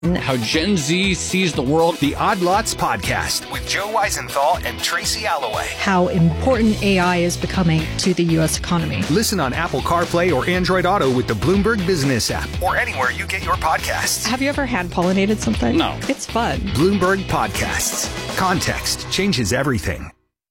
How Gen Z sees the world. The Odd Lots Podcast with Joe Weisenthal and Tracy Alloway. How important AI is becoming to the U.S. economy. Listen on Apple CarPlay or Android Auto with the Bloomberg Business app or anywhere you get your podcasts. Have you ever hand-pollinated something? No. It's fun. Bloomberg Podcasts. Context changes everything.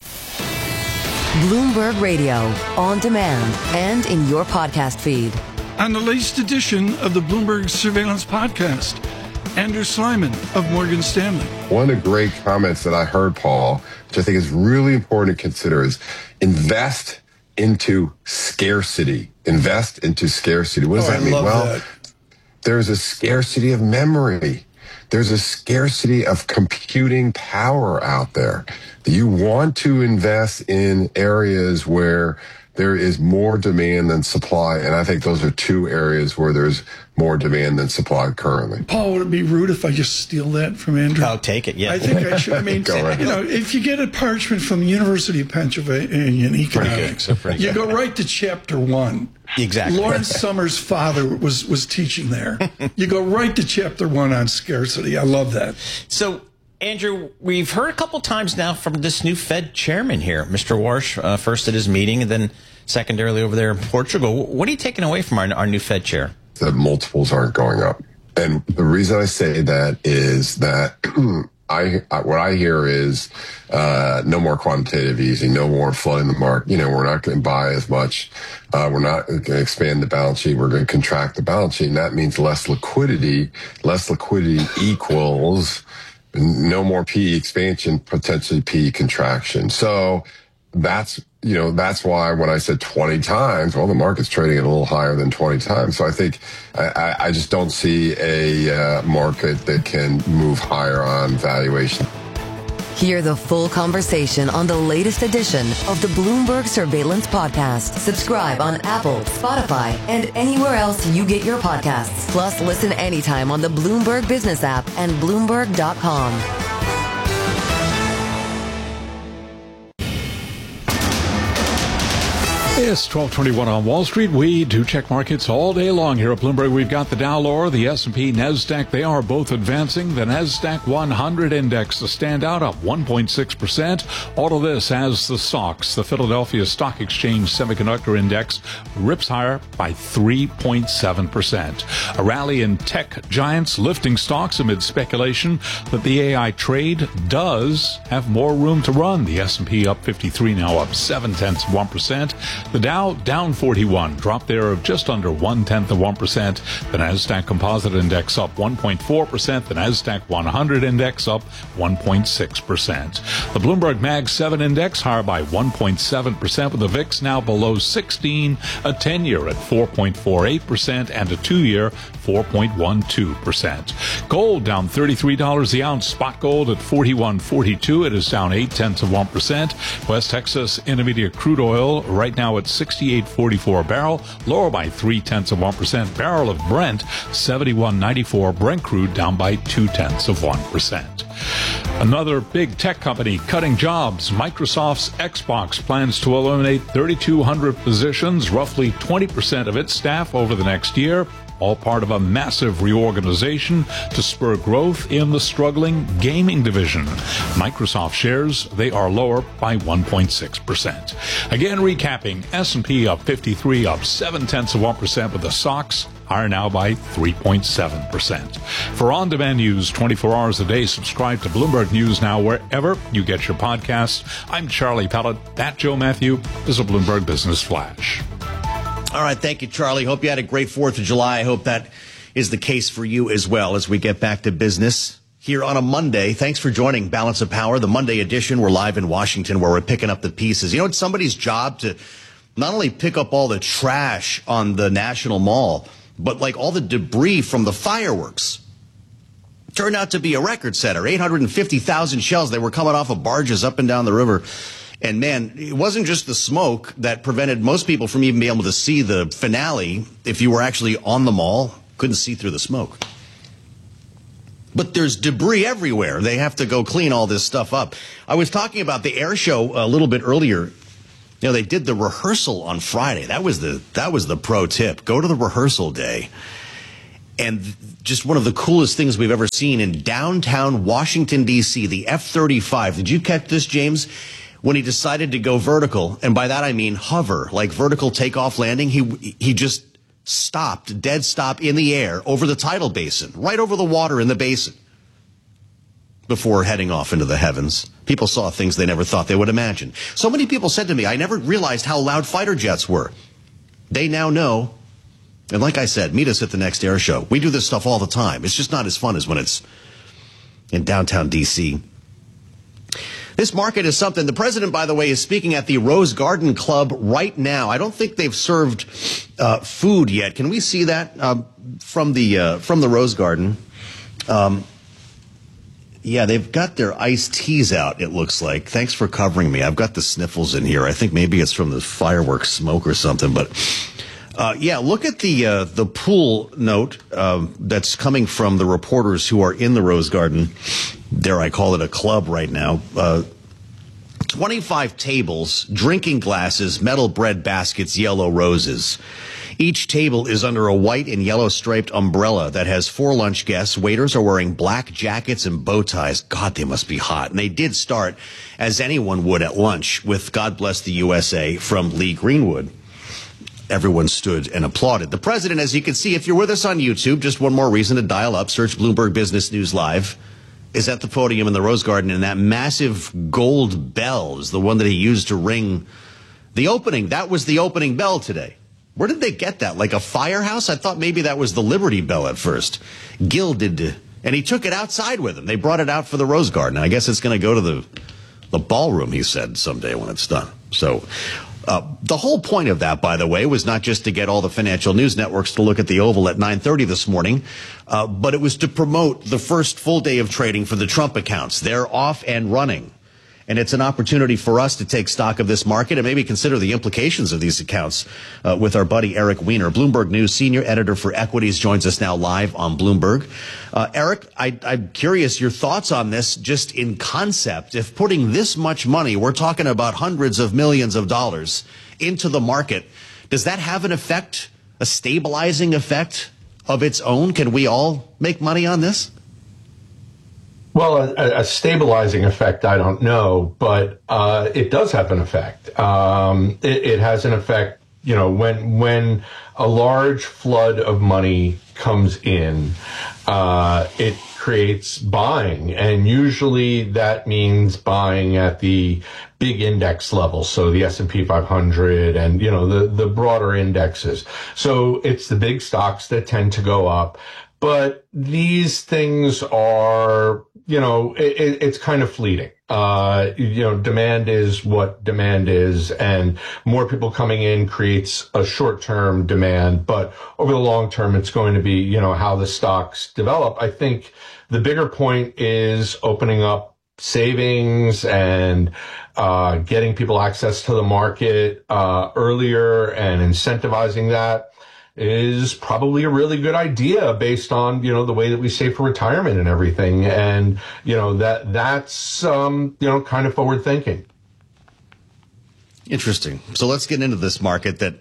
Bloomberg Radio, on demand and in your podcast feed. On the latest edition of the Bloomberg Surveillance Podcast, Andrew Slyman of Morgan Stanley. One of the great comments that I heard, Paul, which I think is really important to consider, is invest into scarcity. Invest into scarcity. What does that mean? Well, there's a scarcity of memory. There's a scarcity of computing power out there. You want to invest in areas where there is more demand than supply, and I think those are two areas where there's more demand than supply currently. Paul, would it be rude if I just steal that from Andrew? I'll take it, yeah. I think I should. I mean, if you get a parchment from the University of Pennsylvania in economics, you go right to chapter 1. Exactly. Lawrence Summers' father was teaching there. You go right to chapter 1 on scarcity. I love that. So, Andrew, we've heard a couple times now from this new Fed chairman here, Mr. Warsh, first at his meeting and then secondarily over there in Portugal. What are you taking away from our new Fed chair? The multiples aren't going up. And the reason I say that is that what I hear is no more quantitative easing, no more flooding the market. We're not going to buy as much. We're not going to expand the balance sheet. We're going to contract the balance sheet. And that means less liquidity. Less liquidity equals no more PE expansion, potentially PE contraction. So that's why when I said 20 times, well, the market's trading at a little higher than 20 times. So I think I just don't see a market that can move higher on valuation. Hear the full conversation on the latest edition of the Bloomberg Surveillance Podcast. Subscribe on Apple, Spotify, and anywhere else you get your podcasts. Plus, listen anytime on the Bloomberg Business app and Bloomberg.com. It's 12:21 on Wall Street. We do check markets all day long here at Bloomberg. We've got the Dow lower, the S&P, NASDAQ. They are both advancing. The NASDAQ 100 index, the standout, up 1.6%. All of this as the SOX, the Philadelphia Stock Exchange Semiconductor Index, rips higher by 3.7%. A rally in tech giants lifting stocks amid speculation that the AI trade does have more room to run. The S&P up 53, now up 0.7%. The Dow down 41, drop there of just under 0.1%. The NASDAQ Composite Index up 1.4%. The NASDAQ 100 Index up 1.6%. The Bloomberg Mag 7 Index higher by 1.7%, with the VIX now below 16, a 10-year at 4.48%, and a 2-year 4.12%. Gold down $33 the ounce. Spot gold at $41.42. It is down 0.8%. West Texas Intermediate crude oil right now at $68.44 a barrel, lower by 0.3%. Barrel of Brent, $71.94. Brent crude down by 0.2%. Another big tech company cutting jobs. Microsoft's Xbox plans to eliminate 3,200 positions, roughly 20% of its staff over the next year. All part of a massive reorganization to spur growth in the struggling gaming division. Microsoft shares, they are lower by 1.6%. Again, recapping, S&P up 53, up 0.7%, with the SOX higher now by 3.7%. For on-demand news 24 hours a day, subscribe to Bloomberg News Now wherever you get your podcasts. I'm Charlie Pellet. That Joe Matthew is a Bloomberg Business Flash. All right, thank you, Charlie. Hope you had a great 4th of July. I hope that is the case for you as well as we get back to business here on a Monday. Thanks for joining Balance of Power, the Monday edition. We're live in Washington where we're picking up the pieces. It's somebody's job to not only pick up all the trash on the National Mall, but like all the debris from the fireworks. Turned out to be a record setter, 850,000 shells. They were coming off of barges up and down the river. And man, it wasn't just the smoke that prevented most people from even being able to see the finale. If you were actually on the mall, couldn't see through the smoke. But there's debris everywhere. They have to go clean all this stuff up. I was talking about the air show a little bit earlier. They did the rehearsal on Friday. That was the pro tip. Go to the rehearsal day. And just one of the coolest things we've ever seen in downtown Washington, D.C., the F-35. Did you catch this, James? When he decided to go vertical, and by that I mean hover, like vertical takeoff landing, he just stopped, dead stop in the air over the tidal basin, right over the water in the basin, before heading off into the heavens. People saw things they never thought they would imagine. So many people said to me, I never realized how loud fighter jets were. They now know. And like I said, meet us at the next air show. We do this stuff all the time. It's just not as fun as when it's in downtown D.C. This market is something. The president, by the way, is speaking at the Rose Garden Club right now. I don't think they've served food yet. Can we see that from the Rose Garden? Yeah, they've got their iced teas out, it looks like. Thanks for covering me. I've got the sniffles in here. I think maybe it's from the fireworks smoke or something. But, yeah, look at the pool note that's coming from the reporters who are in the Rose Garden. Dare I call it a club right now. 25 tables, drinking glasses, metal bread baskets, yellow roses. Each table is under a white and yellow striped umbrella that has 4 lunch guests. Waiters are wearing black jackets and bow ties. God, they must be hot. And they did start, as anyone would at lunch, with God Bless the USA from Lee Greenwood. Everyone stood and applauded. The president, as you can see, if you're with us on YouTube, just one more reason to dial up, search Bloomberg Business News Live, is at the podium in the Rose Garden, and that massive gold bell is the one that he used to ring the opening. That was the opening bell today. Where did they get that? Like a firehouse? I thought maybe that was the Liberty Bell at first. Gilded. And he took it outside with him. They brought it out for the Rose Garden. I guess it's going to go to the ballroom, he said, someday when it's done. So the whole point of that, by the way, was not just to get all the financial news networks to look at the Oval at 9:30 this morning, but it was to promote the first full day of trading for the Trump accounts. They're off and running. And it's an opportunity for us to take stock of this market and maybe consider the implications of these accounts with our buddy Eric Weiner. Bloomberg News senior editor for equities joins us now live on Bloomberg. Eric, I'm curious your thoughts on this just in concept. If putting this much money, we're talking about hundreds of millions of dollars, into the market, does that have an effect, a stabilizing effect of its own? Can we all make money on this? Well, a stabilizing effect, I don't know, but it does have an effect. It has an effect, you know, when a large flood of money comes in, it creates buying, and usually that means buying at the big index level, so the S&P 500 and, you know, the broader indexes. So it's the big stocks that tend to go up, but these things are, you know, it's kind of fleeting. You know, demand is what demand is, and more people coming in creates a short-term demand. But over the long term, it's going to be, you know, how the stocks develop. I think the bigger point is opening up savings and getting people access to the market earlier and incentivizing that is probably a really good idea based on, you know, the way that we save for retirement and everything. And, you know, that's, you know, kind of forward thinking. Interesting. So let's get into this market that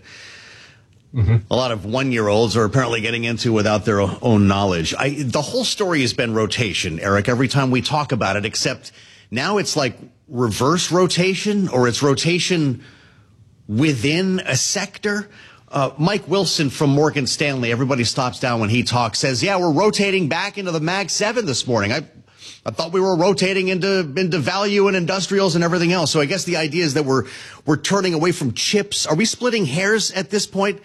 a lot of 1-year-olds are apparently getting into without their own knowledge. The whole story has been rotation, Eric, every time we talk about it, except now it's like reverse rotation, or it's rotation within a sector. Mike Wilson from Morgan Stanley, everybody stops down when he talks, says, yeah, we're rotating back into the Mag 7 this morning. I thought we were rotating into value and industrials and everything else. So I guess the idea is that we're turning away from chips. Are we splitting hairs at this point?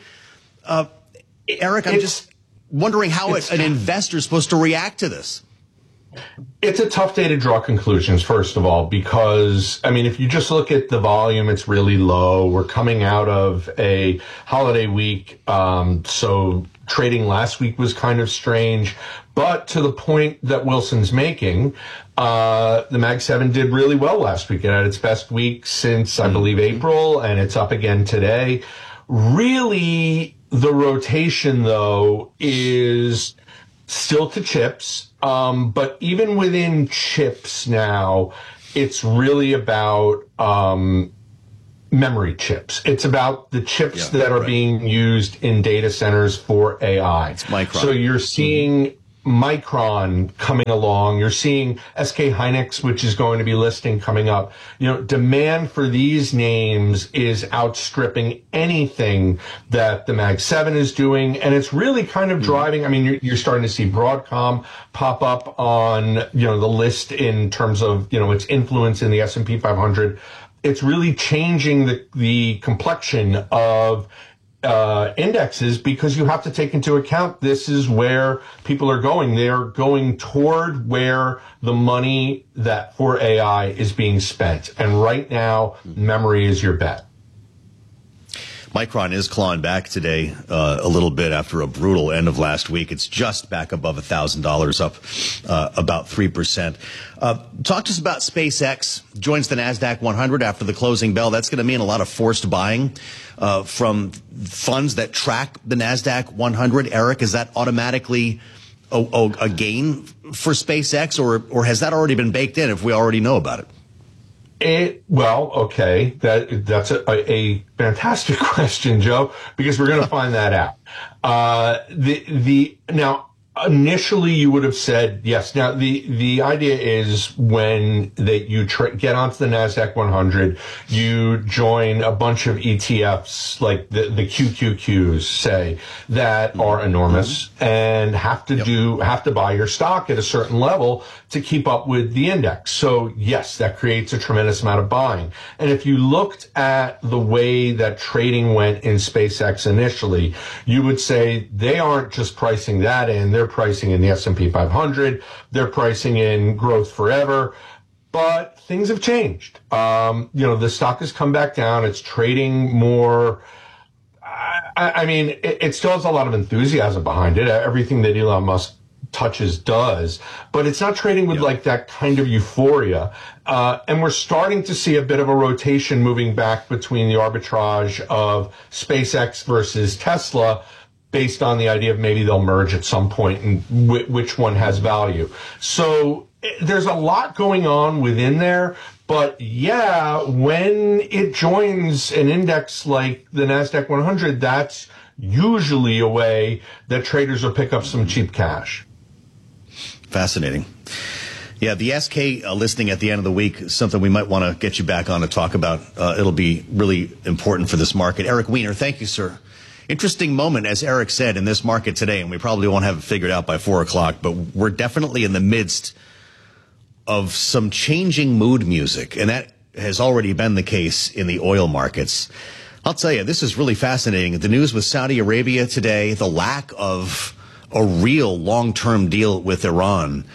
Eric, I'm just wondering how an investor is supposed to react to this. It's a tough day to draw conclusions, first of all, because, I mean, if you just look at the volume, it's really low. We're coming out of a holiday week, so trading last week was kind of strange. But to the point that Wilson's making, the Mag 7 did really well last week. It had its best week since, I believe, April, and it's up again today. Really, the rotation, though, is still to chips. But even within chips now, it's really about memory chips. It's about the chips that are being used in data centers for AI. It's Micron. So you're seeing Micron coming along. You're seeing SK Hynix, which is going to be listing coming up. Demand for these names is outstripping anything that the Mag 7 is doing. And it's really kind of driving. I mean, you're starting to see Broadcom pop up on, the list in terms of, its influence in the S&P 500. It's really changing the complexion of indexes, because you have to take into account this is where people are going. They're going toward where the money that for AI is being spent. And right now, memory is your bet. Micron is clawing back today a little bit after a brutal end of last week. It's just back above $1,000, up about 3%. Talk to us about SpaceX. Joins the NASDAQ 100 after the closing bell. That's going to mean a lot of forced buying from funds that track the NASDAQ 100. Eric, is that automatically a gain for SpaceX, or has that already been baked in if we already know about it? Okay. That's a fantastic question, Joe, because we're going to find that out. Now, initially you would have said yes. Now, the idea is when you get onto the NASDAQ 100, you join a bunch of ETFs like the QQQs, say, that are enormous and have to buy your stock at a certain level to keep up with the index. So yes, that creates a tremendous amount of buying. And if you looked at the way that trading went in SpaceX initially, you would say they aren't just pricing that in, they're pricing in the S&P 500, they're pricing in growth forever. But things have changed. The stock has come back down. It's trading more. I mean, it still has a lot of enthusiasm behind it. Everything that Elon Musk touches does, but it's not trading with like that kind of euphoria. And we're starting to see a bit of a rotation moving back between the arbitrage of SpaceX versus Tesla, based on the idea of maybe they'll merge at some point and which one has value. So there's a lot going on within there. But yeah, when it joins an index like the NASDAQ 100, that's usually a way that traders will pick up some cheap cash. Fascinating. Yeah, the SK listing at the end of the week is something we might want to get you back on to talk about. It'll be really important for this market. Eric Weiner, thank you, sir. Interesting moment, as Eric said, in this market today, and we probably won't have it figured out by 4 o'clock, but we're definitely in the midst of some changing mood music, and that has already been the case in the oil markets. I'll tell you, this is really fascinating. The news with Saudi Arabia today, the lack of a real long-term deal with Iran,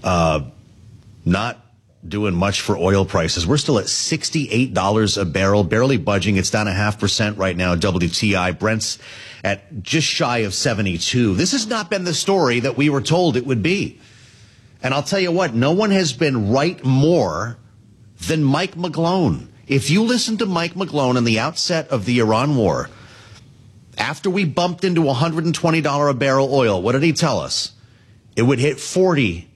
not doing much for oil prices. We're still at $68 a barrel, barely budging. It's down 0.5% right now. WTI, Brent's at just shy of 72. This has not been the story that we were told it would be. And I'll tell you what, no one has been right more than Mike McGlone. If you listen to Mike McGlone in the outset of the Iran war, after we bumped into $120 a barrel oil, what did he tell us? It would hit 40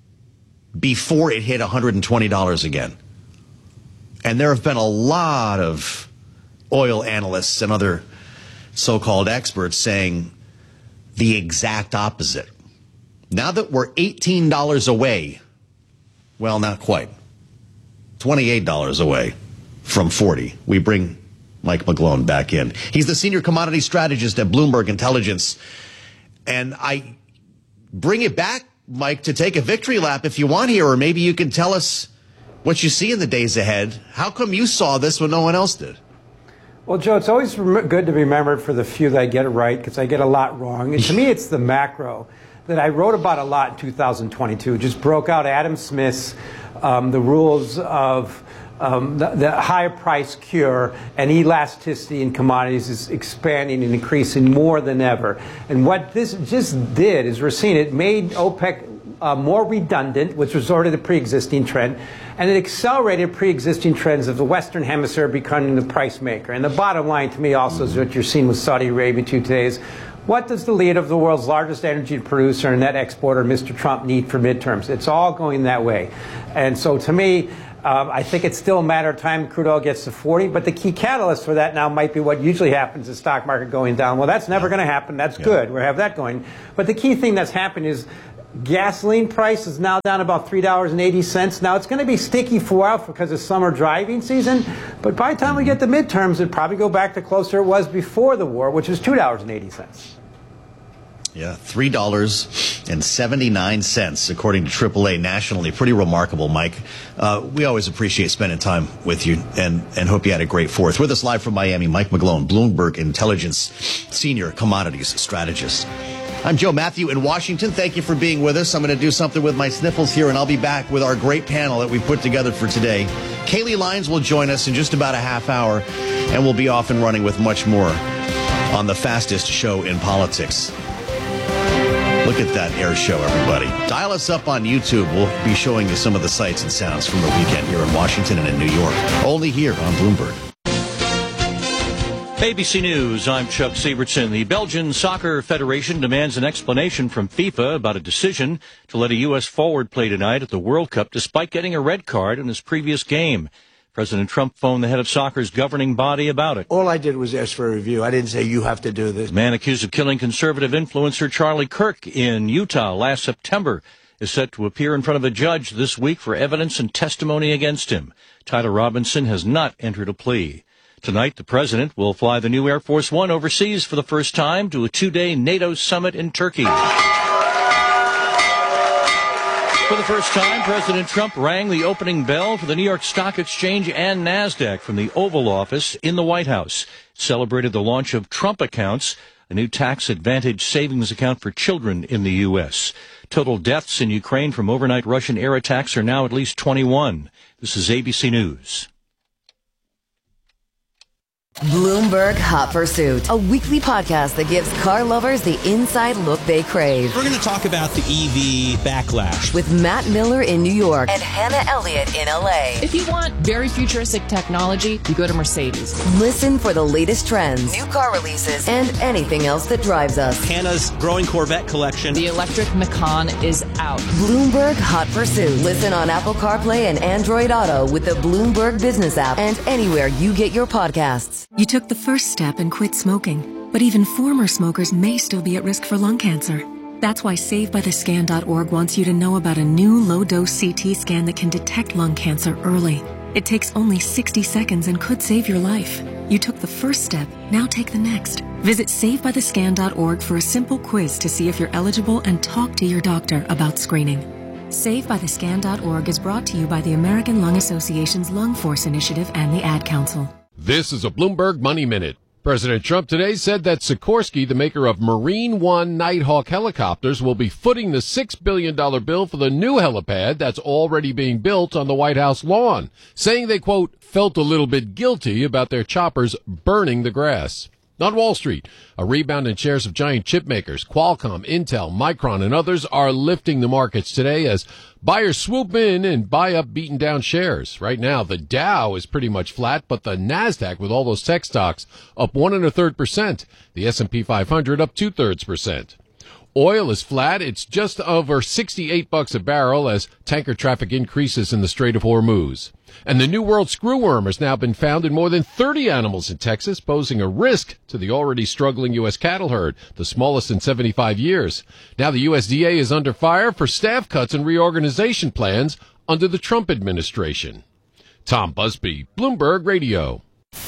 before it hit $120 again. And there have been a lot of oil analysts and other so-called experts saying the exact opposite. Now that we're $18 away, well, not quite, $28 away from 40, we bring Mike McGlone back in. He's the senior commodity strategist at Bloomberg Intelligence. And I bring it back, Mike, to take a victory lap if you want here, or maybe you can tell us what you see in the days ahead. How come you saw this when no one else did? Well, Joe, it's always good to be remembered for the few that I get it right, because I get a lot wrong. And to me, it's the macro that I wrote about a lot in 2022. Just broke out Adam Smith's the rules of the higher price cure, and elasticity in commodities is expanding and increasing more than ever. And what this just did is we're seeing it made OPEC more redundant, which was already the pre-existing trend, and it accelerated pre-existing trends of the Western Hemisphere becoming the price maker. And the bottom line to me also is what you're seeing with Saudi Arabia today is, what does the leader of the world's largest energy producer and net exporter, Mr. Trump, need for midterms? It's all going that way. And so to me, I think it's still a matter of time crude oil gets to 40, but the key catalyst for that now might be what usually happens, the stock market going down. Well, that's never going to happen. That's good. We'll have that going. But the key thing that's happened is gasoline price is now down about $3.80. Now, it's going to be sticky for a while because of summer driving season, but by the time we get to midterms, it'll probably go back to closer it was before the war, which was $2.80. Yeah, $3.79, according to AAA nationally. Pretty remarkable, Mike. We always appreciate spending time with you and hope you had a great 4th. With us live from Miami, Mike McGlone, Bloomberg Intelligence Senior Commodities Strategist. I'm Joe Matthew in Washington. Thank you for being with us. I'm going to do something with my sniffles here, and I'll be back with our great panel that we put together for today. Kaylee Lyons will join us in just about a half hour, and we'll be off and running with much more on the fastest show in politics. Look at that air show, everybody. Dial us up on YouTube. We'll be showing you some of the sights and sounds from the weekend here in Washington and in New York. Only here on Bloomberg. ABC News, I'm Chuck Sievertson. The Belgian Soccer Federation demands an explanation from FIFA about a decision to let a U.S. forward play tonight at the World Cup despite getting a red card in his previous game. President Trump phoned the head of soccer's governing body about it. All I did was ask for a review. I didn't say you have to do this. The man accused of killing conservative influencer Charlie Kirk in Utah last September is set to appear in front of a judge this week for evidence and testimony against him. Tyler Robinson has not entered a plea. Tonight, the president will fly the new Air Force One overseas for the first time to a 2-day NATO summit in Turkey. For the first time, President Trump rang the opening bell for the New York Stock Exchange and NASDAQ from the Oval Office in the White House. Celebrated the launch of Trump Accounts, a new tax advantage savings account for children in the U.S. Total deaths in Ukraine from overnight Russian air attacks are now at least 21. This is ABC News. Bloomberg Hot Pursuit, a weekly podcast that gives car lovers the inside look they crave. We're going to talk about the EV backlash with Matt Miller in New York and Hannah Elliott in LA. If you want very futuristic technology, you go to Mercedes. Listen for the latest trends, new car releases, and anything else that drives us. Hannah's growing Corvette collection. The electric Macan is out. Bloomberg Hot Pursuit. Listen on Apple CarPlay and Android Auto with the Bloomberg Business app and anywhere you get your podcasts. You took the first step and quit smoking, but even former smokers may still be at risk for lung cancer. That's why SaveByTheScan.org wants you to know about a new low-dose CT scan that can detect lung cancer early. It takes only 60 seconds and could save your life. You took the first step, now take the next. Visit SaveByTheScan.org for a simple quiz to see if you're eligible and talk to your doctor about screening. SaveByTheScan.org is brought to you by the American Lung Association's Lung Force Initiative and the Ad Council. This is a Bloomberg Money Minute. President Trump today said that Sikorsky, the maker of Marine One Nighthawk helicopters, will be footing the $6 billion bill for the new helipad that's already being built on the White House lawn, saying they, quote, felt a little bit guilty about their choppers burning the grass. On Wall Street, a rebound in shares of giant chip makers, Qualcomm, Intel, Micron, and others are lifting the markets today as buyers swoop in and buy up beaten down shares. Right now, the Dow is pretty much flat, but the NASDAQ, with all those tech stocks, up 1 1/3%. The S&P 500 up 2/3%. Oil is flat. It's just over $68 a barrel as tanker traffic increases in the Strait of Hormuz. And the New World screwworm has now been found in more than 30 animals in Texas, posing a risk to the already struggling U.S. cattle herd, the smallest in 75 years. Now the USDA is under fire for staff cuts and reorganization plans under the Trump administration. Tom Busby, Bloomberg Radio.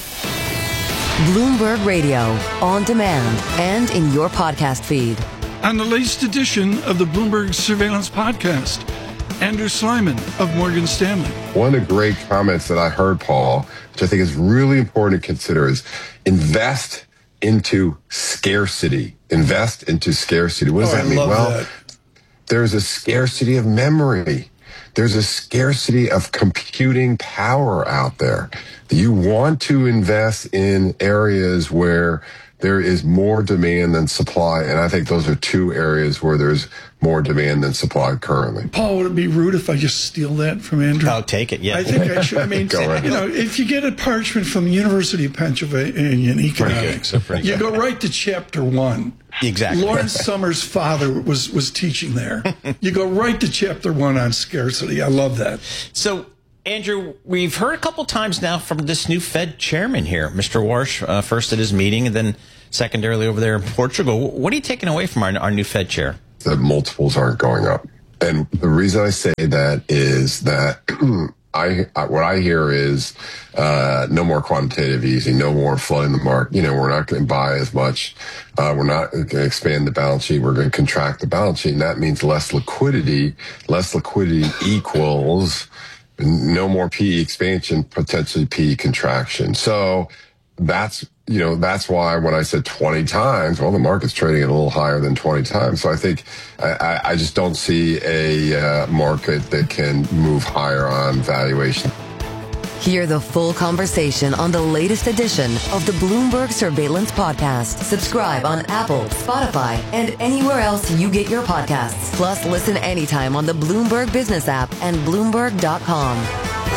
Bloomberg Radio, on demand and in your podcast feed. On the latest edition of the Bloomberg Surveillance Podcast, Andrew Slyman of Morgan Stanley. One of the great comments that I heard, Paul, which I think is really important to consider, is invest into scarcity. Invest into scarcity. What does that mean? Well, there's a scarcity of memory. There's a scarcity of computing power out there. You want to invest in areas where there is more demand than supply, and I think those are two areas where there's more demand than supply currently. Paul, would it be rude if I just steal that from Andrew? I'll take it, yeah. I think I should. I mean, if you get a parchment from the University of Pennsylvania in economics, you go right to chapter 1. Exactly. Lawrence Summers' father was teaching there. You go right to chapter 1 on scarcity. I love that. So Andrew, we've heard a couple times now from this new Fed chairman here, Mr. Warsh, first at his meeting and then secondarily over there in Portugal. What are you taking away from our new Fed chair? The multiples aren't going up. And the reason I say that is that what I hear is no more quantitative easing, no more flooding the market. We're not going to buy as much. We're not going to expand the balance sheet. We're going to contract the balance sheet. And that means less liquidity. Less liquidity equals no more PE expansion, potentially PE contraction. So that's why when I said 20 times, well, the market's trading at a little higher than 20 times. So I think I just don't see a market that can move higher on valuation. Hear the full conversation on the latest edition of the Bloomberg Surveillance Podcast. Subscribe on Apple, Spotify, and anywhere else you get your podcasts. Plus, listen anytime on the Bloomberg Business app and Bloomberg.com.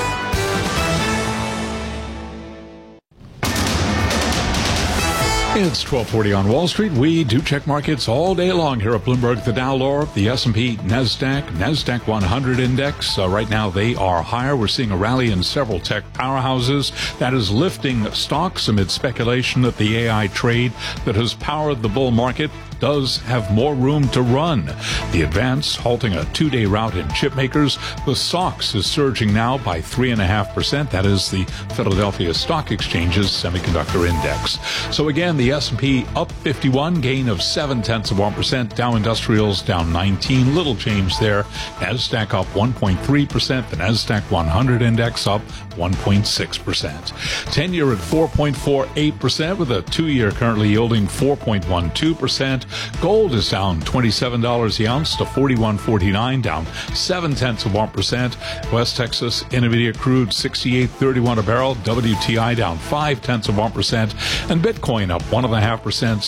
It's 1240 on Wall Street. We do check markets all day long here at Bloomberg. The Dow lower, the S&P, NASDAQ 100 index. Right now they are higher. We're seeing a rally in several tech powerhouses that is lifting stocks amid speculation that the AI trade that has powered the bull market does have more room to run. The Advance halting a two-day rout in chip makers. The SOX is surging now by 3.5%. That is the Philadelphia Stock Exchange's semiconductor index. So again, the S&P up 51, gain of 0.7%. Dow Industrials down 19, little change there. NASDAQ up 1.3%. The NASDAQ 100 index up 1.6%. 10-year at 4.48% with a 2-year currently yielding 4.12%. Gold is down $27 the ounce to $41.49, down 0.7%. West Texas Intermediate crude $68.31 a barrel. WTI down 0.5%, and Bitcoin up 1.5%,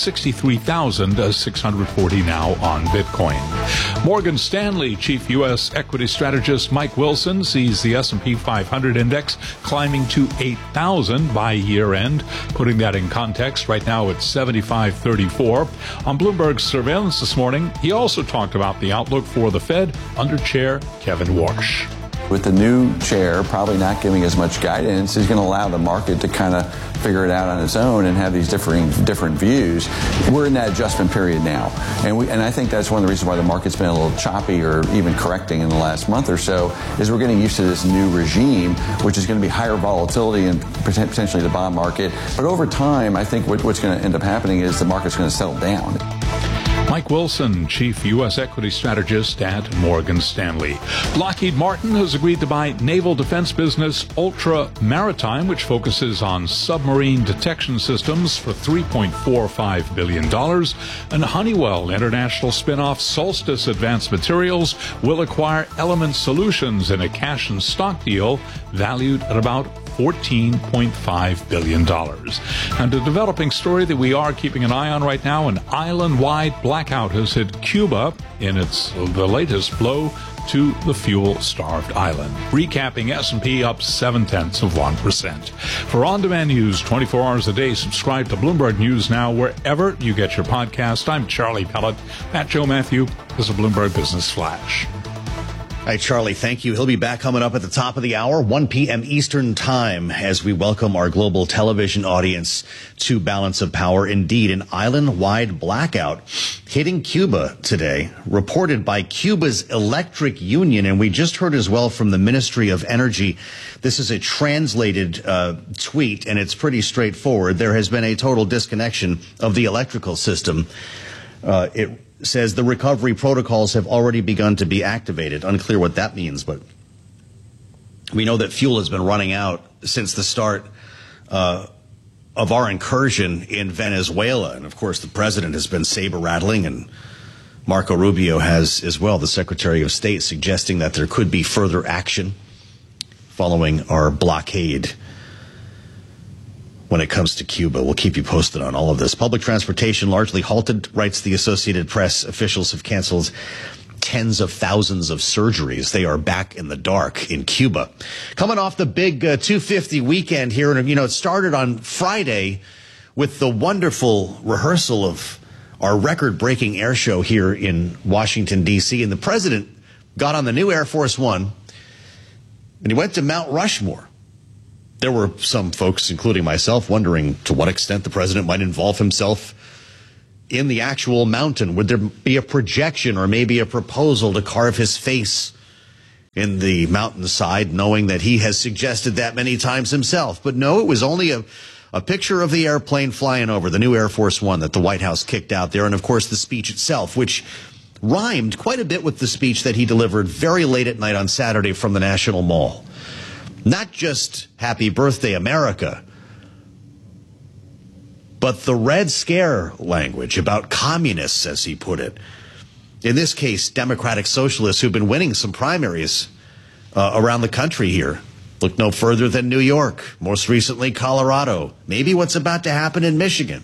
63,640 now on Bitcoin. Morgan Stanley chief U.S. equity strategist Mike Wilson sees the S&P 500 index climbing to 8,000 by year end. Putting that in context, right now it's 75.34. On Bloomberg's surveillance this morning, he also talked about the outlook for the Fed under Chair Kevin Warsh. With the new chair probably not giving as much guidance, he's going to allow the market to kind of figure it out on its own and have these different views. We're in that adjustment period now. And I think that's one of the reasons why the market's been a little choppy or even correcting in the last month or so, is we're getting used to this new regime, which is going to be higher volatility and potentially the bond market. But over time, I think what's going to end up happening is the market's going to settle down. Mike Wilson, chief U.S. equity strategist at Morgan Stanley. Lockheed Martin has agreed to buy naval defense business Ultra Maritime, which focuses on submarine detection systems, for $3.45 billion. And Honeywell International spinoff Solstice Advanced Materials will acquire Element Solutions in a cash and stock deal valued at about $14.5 billion. And a developing story that we are keeping an eye on right now, an island-wide blackout has hit Cuba in the latest blow to the fuel-starved island. Recapping, S&P up 0.7%. For on-demand news 24 hours a day, subscribe to Bloomberg News Now wherever you get your podcast. I'm Charlie Pellet. Matt Joe Matthew is a Bloomberg Business Flash. All right, Charlie, thank you. He'll be back coming up at the top of the hour, 1 p.m. Eastern time, as we welcome our global television audience to Balance of Power. Indeed, an island-wide blackout hitting Cuba today, reported by Cuba's Electric Union. And we just heard as well from the Ministry of Energy. This is a translated tweet, and it's pretty straightforward. There has been a total disconnection of the electrical system. It says the recovery protocols have already begun to be activated. Unclear what that means, but we know that fuel has been running out since the start of our incursion in Venezuela. And, of course, the president has been saber-rattling, and Marco Rubio has as well, the Secretary of State, suggesting that there could be further action following our blockade when it comes to Cuba. We'll keep you posted on all of this. Public transportation largely halted, writes the Associated Press. Officials have canceled tens of thousands of surgeries. They are back in the dark in Cuba. Coming off the big 250 weekend here, and it started on Friday with the wonderful rehearsal of our record-breaking air show here in Washington, D.C., and the president got on the new Air Force One And he went to Mount Rushmore. There were some folks, including myself, wondering to what extent the president might involve himself in the actual mountain. Would there be a projection or maybe a proposal to carve his face in the mountainside, knowing that he has suggested that many times himself? But no, it was only a picture of the airplane flying over, the new Air Force One that the White House kicked out there, and of course the speech itself, which rhymed quite a bit with the speech that he delivered very late at night on Saturday from the National Mall. Not just Happy Birthday, America, but the Red Scare language about communists, as he put it. In this case, Democratic Socialists who've been winning some primaries around the country here. Look no further than New York, most recently Colorado, maybe what's about to happen in Michigan.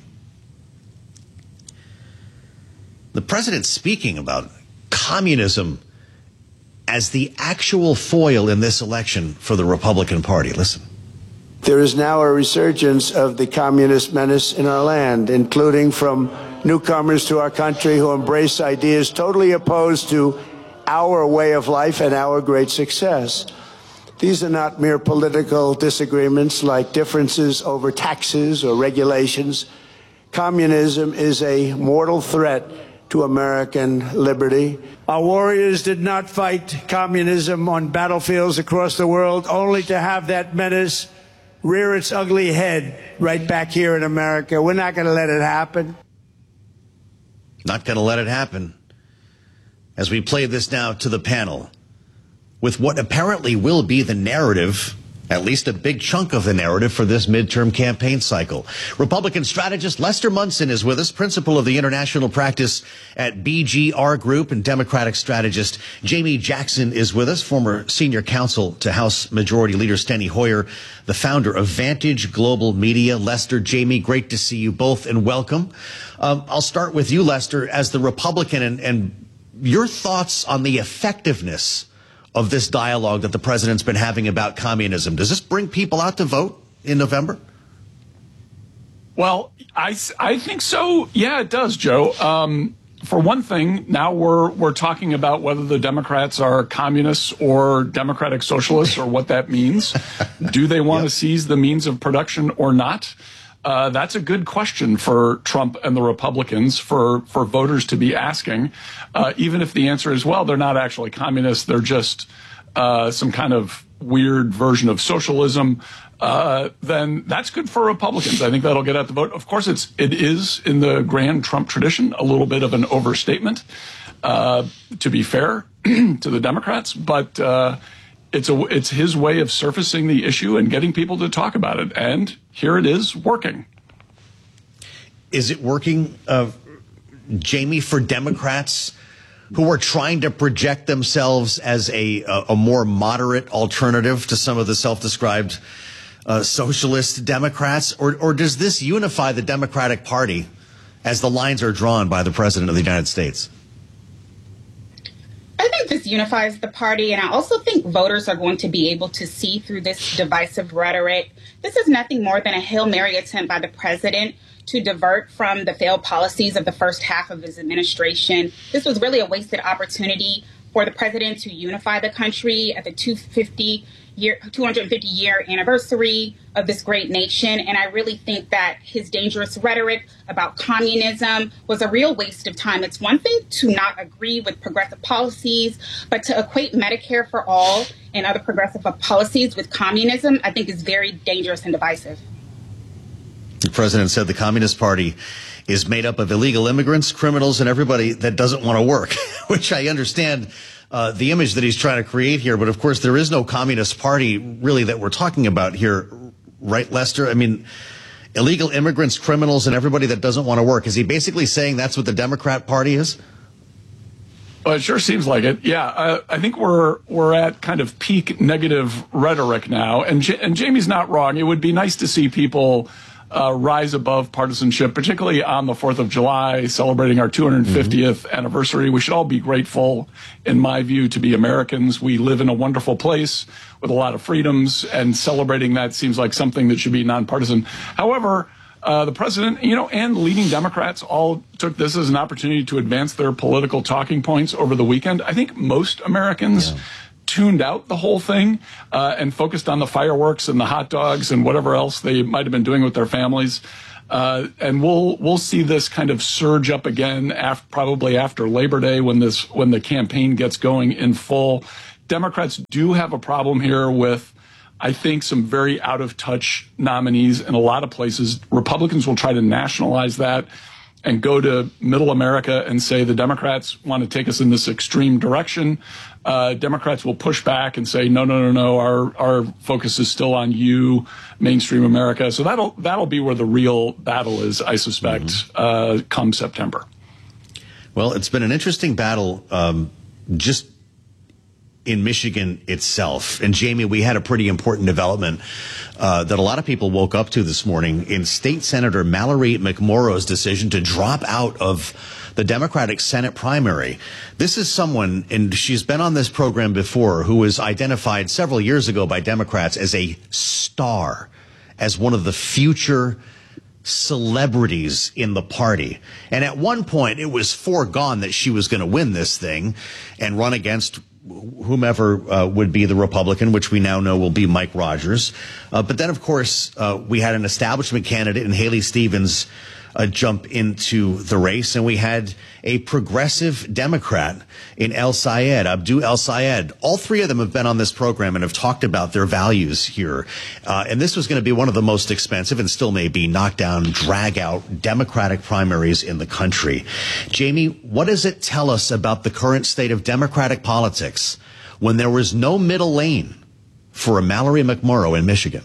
The president speaking about communism as the actual foil in this election for the Republican Party. Listen. There is now a resurgence of the communist menace in our land, including from newcomers to our country who embrace ideas totally opposed to our way of life and our great success. These are not mere political disagreements like differences over taxes or regulations. Communism is a mortal threat to American liberty. Our warriors did not fight communism on battlefields across the world only to have that menace rear its ugly head right back here in America. We're not going to let it happen. Not going to let it happen. As we play this now to the panel, with what apparently will be the narrative, at least a big chunk of the narrative for this midterm campaign cycle. Republican strategist Lester Munson is with us, principal of the international practice at BGR Group, and Democratic strategist Jamie Jackson is with us, former senior counsel to House Majority Leader Steny Hoyer, the founder of Vantage Global Media. Lester, Jamie, great to see you both, and welcome. I'll start with you, Lester, as the Republican, and your thoughts on the effectiveness of this dialogue that the president's been having about communism. Does this bring people out to vote in November? Well, I think so. Yeah, it does, Joe. For one thing, now we're talking about whether the Democrats are communists or democratic socialists or what that means. Do they want to seize the means of production or not? That's a good question for Trump and the Republicans, for voters to be asking, even if the answer is, well, they're not actually communists, they're just some kind of weird version of socialism, then that's good for Republicans. I think that'll get out the vote. Of course, it is, in the grand Trump tradition, a little bit of an overstatement, to be fair to the Democrats, but it's his way of surfacing the issue and getting people to talk about it. And here it is working. Is it working, Jamie, for Democrats who are trying to project themselves as a more moderate alternative to some of the self-described socialist Democrats? Or does this unify the Democratic Party as the lines are drawn by the President of the United States? I think this unifies the party, and I also think voters are going to be able to see through this divisive rhetoric. This is nothing more than a Hail Mary attempt by the president to divert from the failed policies of the first half of his administration. This was really a wasted opportunity for the president to unify the country at the 250-year anniversary of this great nation. And I really think that his dangerous rhetoric about communism was a real waste of time. It's one thing to not agree with progressive policies, but to equate Medicare for all and other progressive policies with communism, I think is very dangerous and divisive. The president said the Communist Party is made up of illegal immigrants, criminals, and everybody that doesn't want to work, which I understand the image that he's trying to create here. But of course, there is no Communist Party really that we're talking about here, right, Lester? I mean, illegal immigrants, criminals, and everybody that doesn't want to work. Is he basically saying that's what the Democrat Party is? Well, it sure seems like it. Yeah, I think we're at kind of peak negative rhetoric now. And Jamie's not wrong. It would be nice to see people rise above partisanship, particularly on the 4th of July, celebrating our 250th anniversary. We should all be grateful, in my view, to be Americans. We live in a wonderful place with a lot of freedoms, and celebrating that seems like something that should be nonpartisan. However, the president, and leading Democrats all took this as an opportunity to advance their political talking points over the weekend. I think most Americans tuned out the whole thing and focused on the fireworks and the hot dogs and whatever else they might have been doing with their families. And we'll see this kind of surge up again probably after Labor Day when the campaign gets going in full. Democrats do have a problem here with, I think, some very out of touch nominees in a lot of places. Republicans will try to nationalize that and go to middle America and say the Democrats want to take us in this extreme direction. Democrats will push back and say, no, our focus is still on you, mainstream America. So that'll be where the real battle is, I suspect, come September. Well, it's been an interesting battle just in Michigan itself. And Jamie, we had a pretty important development that a lot of people woke up to this morning in State Senator Mallory McMorrow's decision to drop out of the Democratic Senate primary. This is someone, and she's been on this program before, who was identified several years ago by Democrats as a star, as one of the future celebrities in the party. And at one point, it was foregone that she was going to win this thing and run against whomever would be the Republican, which we now know will be Mike Rogers. But then, of course, we had an establishment candidate in Haley Stevens jump into the race, and we had a progressive Democrat in Abdul El Sayed. All three of them have been on this program and have talked about their values here. And this was going to be one of the most expensive, and still may be, knockdown, drag-out Democratic primaries in the country. Jamie, what does it tell us about the current state of Democratic politics when there was no middle lane for a Mallory McMorrow in Michigan?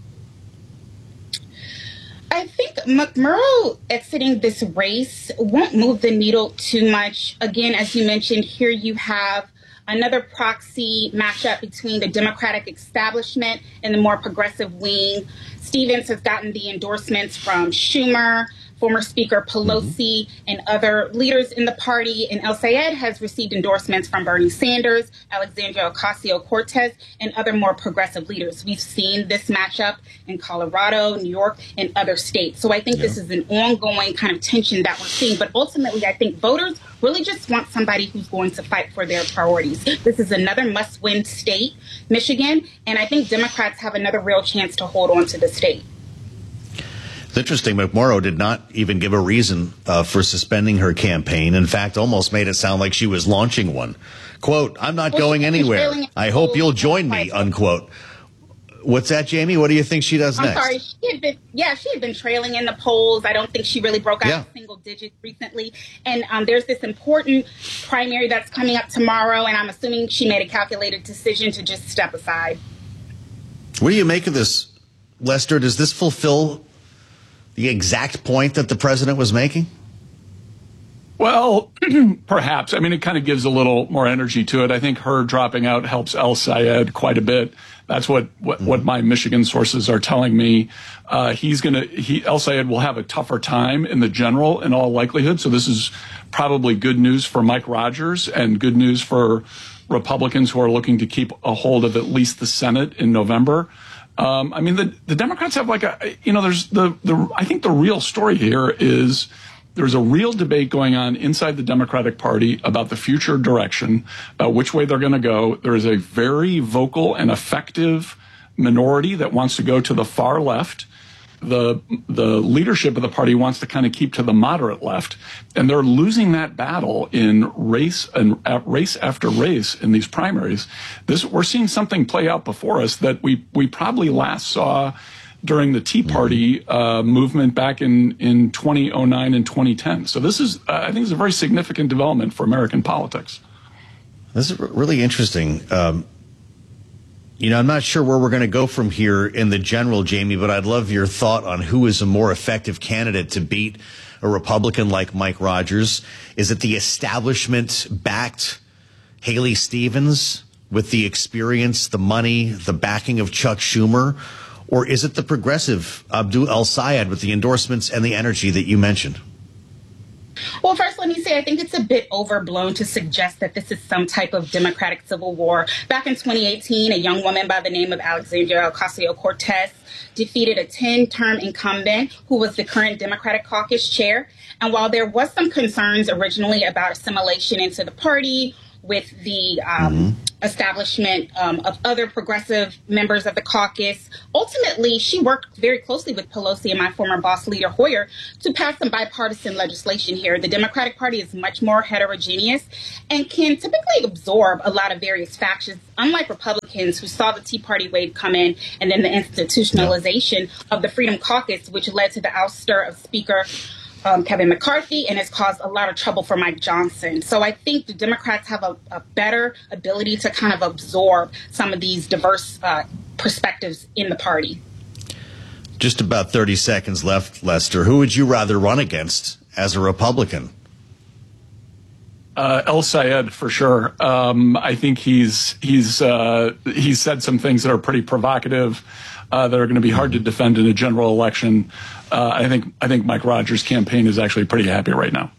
I think McMurrow exiting this race won't move the needle too much. Again, as you mentioned, here you have another proxy matchup between the Democratic establishment and the more progressive wing. Stevens has gotten the endorsements from Schumer, former Speaker Pelosi, and other leaders in the party. And El Sayed has received endorsements from Bernie Sanders, Alexandria Ocasio-Cortez, and other more progressive leaders. We've seen this matchup in Colorado, New York, and other states. So I think this is an ongoing kind of tension that we're seeing. But ultimately, I think voters really just want somebody who's going to fight for their priorities. This is another must-win state, Michigan, and I think Democrats have another real chance to hold on to the state. It's interesting. McMorrow did not even give a reason for suspending her campaign. In fact, almost made it sound like she was launching one. Quote, "I'm not going anywhere. I hope you'll join me," unquote. What's that, Jamie? What do you think she does next? I'm sorry. She had been trailing in the polls. I don't think she really broke out single digits recently. And there's this important primary that's coming up tomorrow, and I'm assuming she made a calculated decision to just step aside. What do you make of this, Lester? Does this fulfill the exact point that the president was making? Well, perhaps. I mean, it kind of gives a little more energy to it. I think her dropping out helps El Sayed quite a bit. That's what my Michigan sources are telling me. El Sayed will have a tougher time in the general in all likelihood. So this is probably good news for Mike Rogers and good news for Republicans who are looking to keep a hold of at least the Senate in November. I mean, the Democrats have I think the real story here is there's a real debate going on inside the Democratic Party about the future direction, about which way they're going to go. There is a very vocal and effective minority that wants to go to the far left. The leadership of the party wants to kind of keep to the moderate left, and they're losing that battle in race after race in these primaries. We're seeing something play out before us that we probably last saw during the Tea Party movement back in 2009 and 2010. So this is, I think, is a very significant development for American politics. This is really interesting. I'm not sure where we're going to go from here in the general, Jamie, but I'd love your thought on who is a more effective candidate to beat a Republican like Mike Rogers. Is it the establishment-backed Haley Stevens with the experience, the money, the backing of Chuck Schumer? Or is it the progressive Abdul El Sayed with the endorsements and the energy that you mentioned? Well, first, let me say I think it's a bit overblown to suggest that this is some type of Democratic civil war. Back in 2018, a young woman by the name of Alexandria Ocasio-Cortez defeated a 10-term incumbent who was the current Democratic caucus chair. And while there was some concerns originally about assimilation into the party, with the establishment of other progressive members of the caucus. Ultimately, she worked very closely with Pelosi and my former boss, Leader Hoyer, to pass some bipartisan legislation here. The Democratic Party is much more heterogeneous and can typically absorb a lot of various factions, unlike Republicans who saw the Tea Party wave come in and then the institutionalization of the Freedom Caucus, which led to the ouster of Speaker Kevin McCarthy and has caused a lot of trouble for Mike Johnson. So I think the Democrats have a better ability to kind of absorb some of these diverse perspectives in the party. Just about 30 seconds left, Lester. Who would you rather run against as a Republican? El Sayed, for sure. I think he's said some things that are pretty provocative, that are going to be hard to defend in a general election. I think Mike Rogers' campaign is actually pretty happy right now.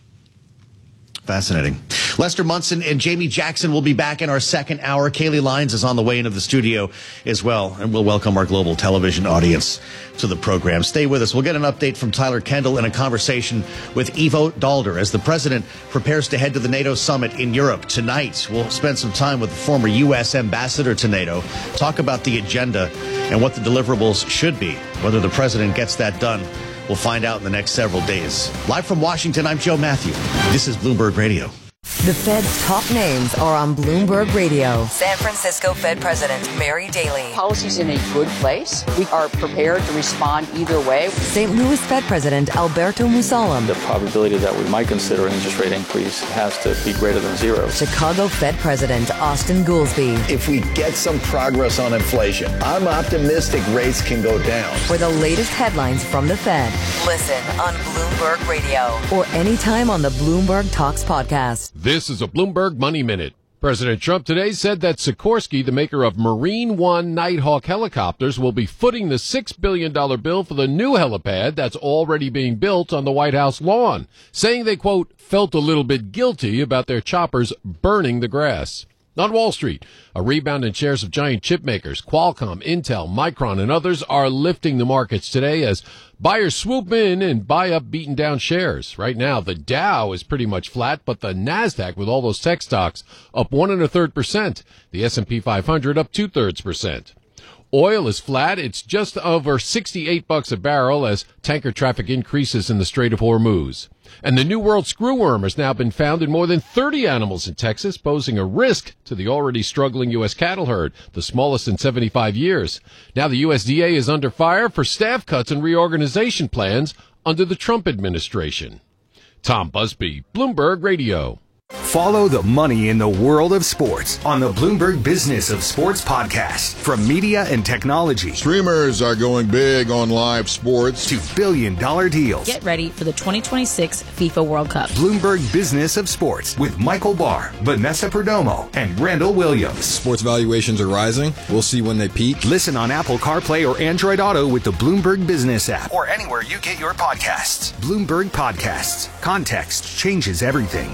Fascinating. Lester Munson and Jamie Jackson will be back in our second hour. Kaylee Lyons is on the way into the studio as well, and we'll welcome our global television audience to the program. Stay with us. We'll get an update from Tyler Kendall and a conversation with Ivo Daalder as the president prepares to head to the NATO summit in Europe tonight. We'll spend some time with the former U.S. ambassador to NATO, talk about the agenda and what the deliverables should be. Whether the president gets that done, we'll find out in the next several days. Live from Washington, I'm Joe Matthew. This is Bloomberg Radio. The Fed's top names are on Bloomberg Radio. San Francisco Fed President Mary Daly. Policy's in a good place. We are prepared to respond either way. St. Louis Fed President Alberto Musalem. The probability that we might consider an interest rate increase has to be greater than zero. Chicago Fed President Austin Goolsbee. If we get some progress on inflation, I'm optimistic rates can go down. For the latest headlines from the Fed, listen on Bloomberg Radio or anytime on the Bloomberg Talks podcast. This is a Bloomberg Money Minute. President Trump today said that Sikorsky, the maker of Marine One Nighthawk helicopters, will be footing the $6 billion bill for the new helipad that's already being built on the White House lawn, saying they, quote, felt a little bit guilty about their choppers burning the grass. On Wall Street, a rebound in shares of giant chip makers, Qualcomm, Intel, Micron, and others are lifting the markets today as buyers swoop in and buy up beaten down shares. Right now, the Dow is pretty much flat, but the NASDAQ, with all those tech stocks, up 1 1/3%. The S&P 500 up 2/3%. Oil is flat. It's just over $68 a barrel as tanker traffic increases in the Strait of Hormuz. And the New World screwworm has now been found in more than 30 animals in Texas, posing a risk to the already struggling U.S. cattle herd, the smallest in 75 years. Now the USDA is under fire for staff cuts and reorganization plans under the Trump administration. Tom Busby, Bloomberg Radio. Follow the money in the world of sports on the Bloomberg Business of Sports podcast. From media and technology, streamers are going big on live sports, to billion-dollar deals. Get ready for the 2026 FIFA World Cup. Bloomberg Business of Sports with Michael Barr, Vanessa Perdomo, and Randall Williams. Sports valuations are rising. We'll see when they peak. Listen on Apple CarPlay or Android Auto with the Bloomberg Business app or anywhere you get your podcasts. Bloomberg Podcasts. Context changes everything.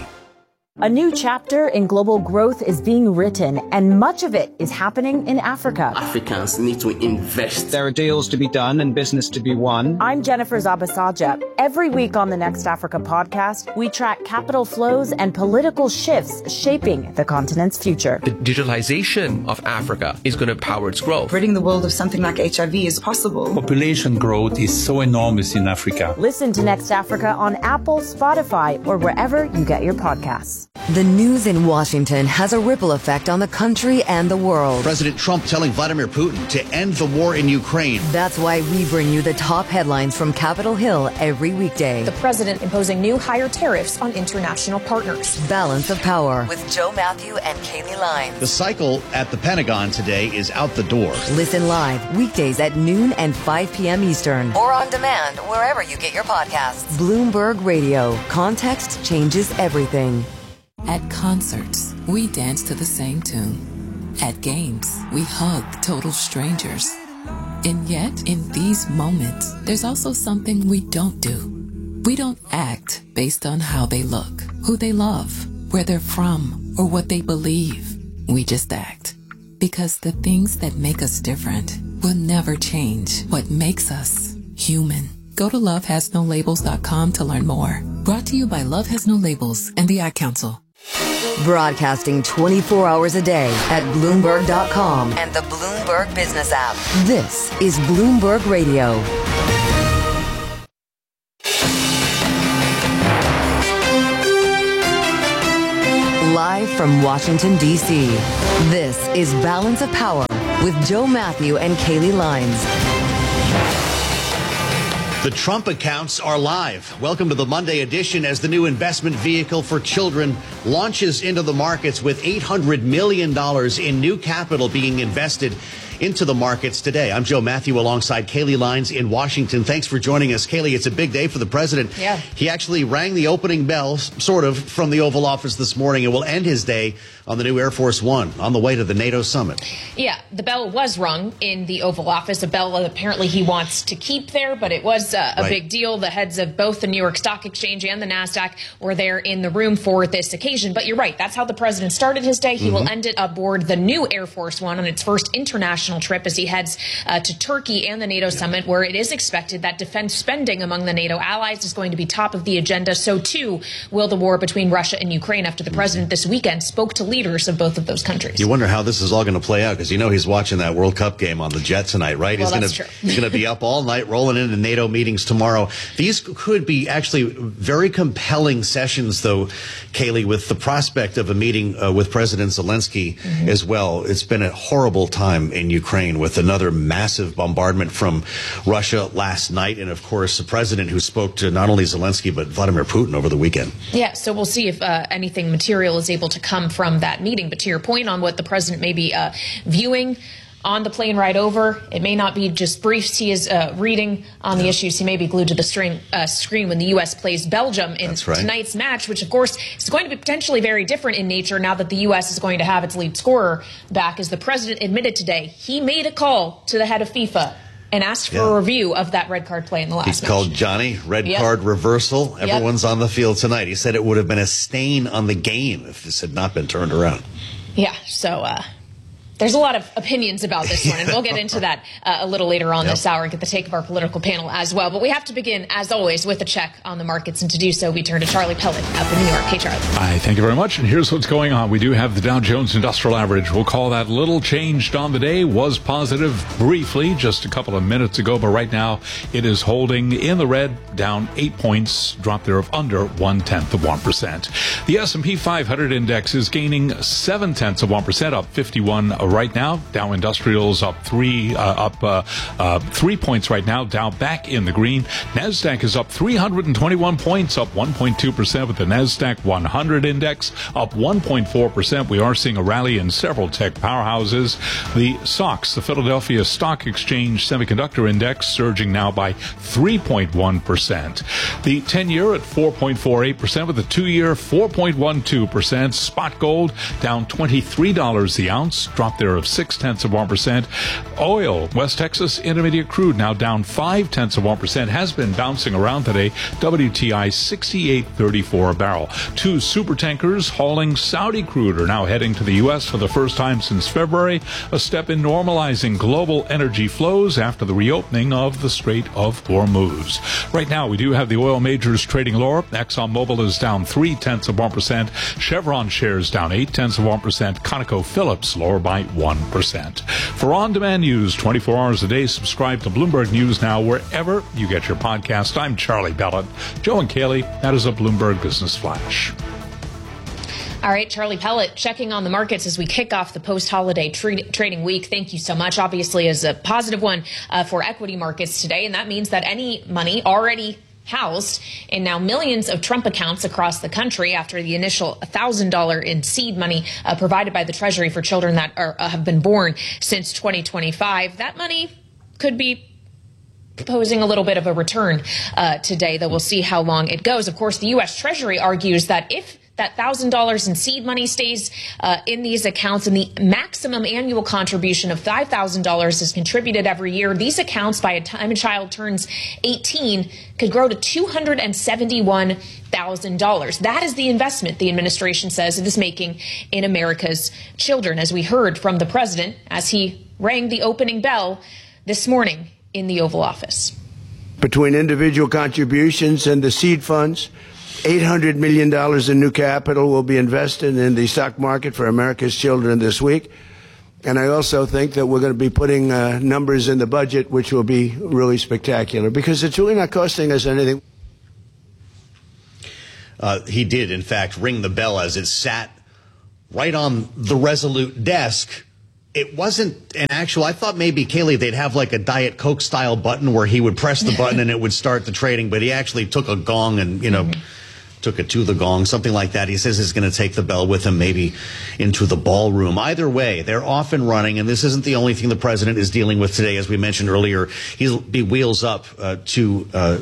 A new chapter in global growth is being written, and much of it is happening in Africa. Africans need to invest. There are deals to be done and business to be won. I'm Jennifer Zabasaja. Every week on the Next Africa podcast, we track capital flows and political shifts shaping the continent's future. The digitalization of Africa is going to power its growth. Ridding the world of something like HIV is possible. Population growth is so enormous in Africa. Listen to Next Africa on Apple, Spotify, or wherever you get your podcasts. The news in Washington has a ripple effect on the country and the world. President Trump telling Vladimir Putin to end the war in Ukraine. That's why we bring you the top headlines from Capitol Hill every weekday. The president imposing new higher tariffs on international partners. Balance of Power with Joe Matthew and Kaylee Lyons. The cycle at the Pentagon today is out the door. Listen live weekdays at noon and 5 p.m. Eastern. Or on demand wherever you get your podcasts. Bloomberg Radio. Context changes everything. At concerts, we dance to the same tune. At games, we hug total strangers. And yet, in these moments, there's also something we don't do. We don't act based on how they look, who they love, where they're from, or what they believe. We just act. Because the things that make us different will never change what makes us human. Go to lovehasnolabels.com to learn more. Brought to you by Love Has No Labels and the Ad Council. Broadcasting 24 hours a day at Bloomberg.com and the Bloomberg Business app. This is Bloomberg Radio. Live from Washington, D.C., this is Balance of Power with Joe Matthew and Kaylee Lines. The Trump accounts are live. Welcome to the Monday edition as the new investment vehicle for children launches into the markets with $800 million in new capital being invested into the markets today. I'm Joe Matthew alongside Kaylee Lines in Washington. Thanks for joining us, Kaylee. It's a big day for the president. Yeah. He actually rang the opening bell, sort of, from the Oval Office this morning and will end his day on the new Air Force One on the way to the NATO summit. Yeah, the bell was rung in the Oval Office, a bell apparently he wants to keep there, but it was a big deal. The heads of both the New York Stock Exchange and the NASDAQ were there in the room for this occasion. But you're right, that's how the president started his day. He will end it aboard the new Air Force One on its first international trip as he heads to Turkey and the NATO summit, where it is expected that defense spending among the NATO allies is going to be top of the agenda. So, too, will the war between Russia and Ukraine after the president this weekend spoke to leaders of both of those countries. You wonder how this is all going to play out, because he's watching that World Cup game on the jet tonight, right? Well, he's going to be up all night rolling into NATO meetings tomorrow. These could be actually very compelling sessions, though, Kaylee, with the prospect of a meeting with President Zelensky as well. It's been a horrible time in Ukraine with another massive bombardment from Russia last night. And, of course, the president who spoke to not only Zelensky but Vladimir Putin over the weekend. Yeah, so we'll see if anything material is able to come from that meeting. But to your point on what the president may be viewing on the plane ride over, it may not be just briefs he is reading on the issues. He may be glued to the screen when the U.S. plays Belgium in tonight's match, which, of course, is going to be potentially very different in nature now that the U.S. is going to have its lead scorer back. As the president admitted today, he made a call to the head of FIFA and asked for a review of that red card play in the last match. He called Johnny, red card reversal. Everyone's on the field tonight. He said it would have been a stain on the game if this had not been turned around. Yeah, so there's a lot of opinions about this one, and we'll get into that a little later on this hour and get the take of our political panel as well. But we have to begin, as always, with a check on the markets, and to do so, we turn to Charlie Pellet up in New York. Hey, Charlie. Hi, thank you very much. And here's what's going on. We do have the Dow Jones Industrial Average. We'll call that little changed on the day. Was positive briefly just a couple of minutes ago, but right now it is holding in the red, down 8 points, drop there of under 0.1%. The S&P 500 index is gaining 0.7%, up 51 right now. Dow Industrials up 3 points right now. Dow back in the green. NASDAQ is up 321 points, up 1.2%, with the NASDAQ 100 index up 1.4%. We are seeing a rally in several tech powerhouses. The SOX, the Philadelphia Stock Exchange Semiconductor Index, surging now by 3.1%. The 10-year at 4.48%, with the 2-year 4.12%. Spot gold down $23 the ounce, drop there of 0.6%. Oil, West Texas Intermediate crude now down 0.5%, has been bouncing around today. WTI 68.34 a barrel. 2 super tankers hauling Saudi crude are now heading to the U.S. for the first time since February, a step in normalizing global energy flows after the reopening of the Strait of Hormuz. Right now, we do have the oil majors trading lower. ExxonMobil is down 0.3%. Chevron shares down 0.8%. ConocoPhillips lower by 1%. For on-demand news 24 hours a day, subscribe to Bloomberg News Now wherever you get your podcast. I'm Charlie Pellet. Joe and Kaylee, that is a Bloomberg Business Flash. All right, Charlie Pellet, checking on the markets as we kick off the post-holiday trading week. Thank you so much. Obviously, is a positive one for equity markets today, and that means that any money already housed in now millions of Trump accounts across the country after the initial $1,000 in seed money provided by the Treasury for children that have been born since 2025. That money could be posing a little bit of a return today, though we'll see how long it goes. Of course, the U.S. Treasury argues that if that $1,000 in seed money stays in these accounts, and the maximum annual contribution of $5,000 is contributed every year, these accounts, by the time a child turns 18, could grow to $271,000. That is the investment the administration says it is making in America's children, as we heard from the president as he rang the opening bell this morning in the Oval Office. Between individual contributions and the seed funds, $800 million in new capital will be invested in the stock market for America's children this week. And I also think that we're going to be putting numbers in the budget which will be really spectacular because it's really not costing us anything. He did, in fact, ring the bell as it sat right on the Resolute desk. It wasn't an actual, I thought maybe, Kaylee, they'd have like a Diet Coke style button where he would press the button and it would start the trading, but he actually took a gong and, took it to the gong, something like that. He says he's going to take the bell with him, maybe into the ballroom. Either way, they're off and running, and this isn't the only thing the president is dealing with today. As we mentioned earlier, he wheels up to